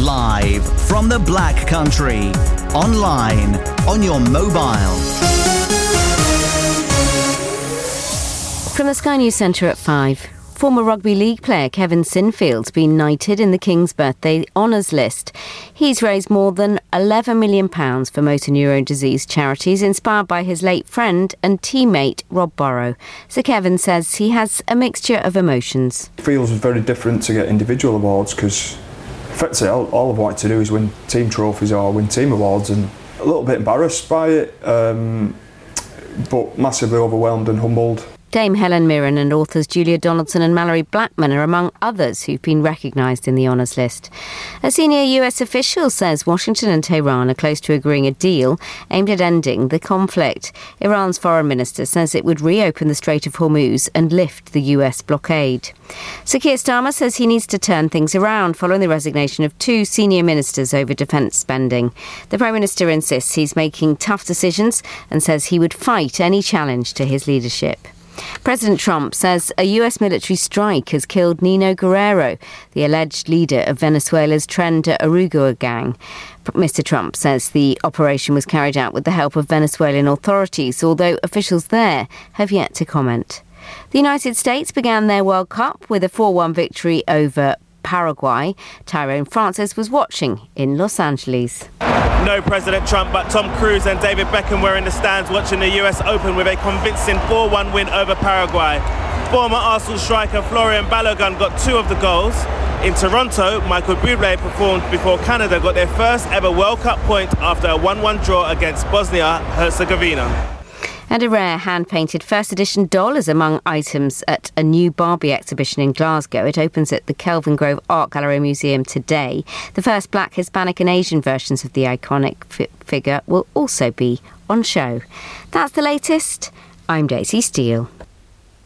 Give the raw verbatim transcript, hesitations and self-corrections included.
Live from the Black Country. Online, on your mobile. From the Sky News Centre at five. Former rugby league player Kevin Sinfield's been knighted in the King's Birthday Honours List. He's raised more than eleven million pounds for motor neurone disease charities, inspired by his late friend and teammate Rob Burrow. So Kevin says he has a mixture of emotions. It feels very different to get individual awards because effectively all, all I've wanted to do is win team trophies or win team awards, and a little bit embarrassed by it, um, but massively overwhelmed and humbled. Dame Helen Mirren and authors Julia Donaldson and Mallory Blackman are among others who've been recognised in the honours list. A senior U S official says Washington and Tehran are close to agreeing a deal aimed at ending the conflict. Iran's foreign minister says it would reopen the Strait of Hormuz and lift the U S blockade. Sir Keir Starmer says he needs to turn things around following the resignation of two senior ministers over defence spending. The Prime Minister insists he's making tough decisions and says he would fight any challenge to his leadership. President Trump says a U S military strike has killed Nino Guerrero, the alleged leader of Venezuela's Tren de Aragua gang. Mister Trump says the operation was carried out with the help of Venezuelan authorities, although officials there have yet to comment. The United States began their World Cup with a four one victory over Paraguay. Tyrone Francis was watching in Los Angeles. No President Trump, but Tom Cruise and David Beckham were in the stands watching the U S Open with a convincing four one win over Paraguay. Former Arsenal striker Florian Balogun got two of the goals. In Toronto, Michael Bublé performed before Canada got their first ever World Cup point after a one one draw against Bosnia-Herzegovina. And a rare hand-painted first edition doll is among items at a new Barbie exhibition in Glasgow. It opens at the Kelvin Grove Art Gallery Museum today. The first Black, Hispanic and Asian versions of the iconic fi- figure will also be on show. That's the latest. I'm Daisy Steele.